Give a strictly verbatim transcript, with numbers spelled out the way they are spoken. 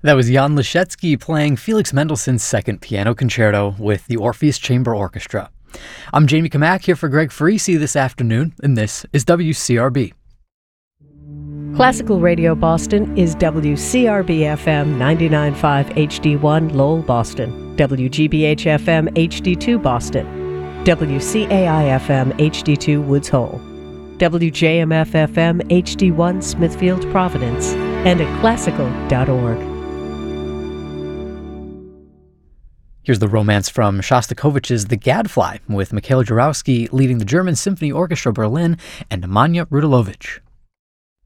That was Jan Leschetski playing Felix Mendelssohn's Second Piano Concerto with the Orpheus Chamber Orchestra. I'm Jamie Kamak here for Greg Farisi this afternoon, and this is W C R B. Classical Radio Boston is W C R B F M ninety-nine point five H D one Lowell, Boston, W G B H F M H D two Boston, W C A I F M H D two Woods Hole, W J M F F M H D one Smithfield, Providence, and at classical dot org. Here's the romance from Shostakovich's The Gadfly, with Mikhail Jurowski leading the German Symphony Orchestra Berlin and Nemanja Rudilovic.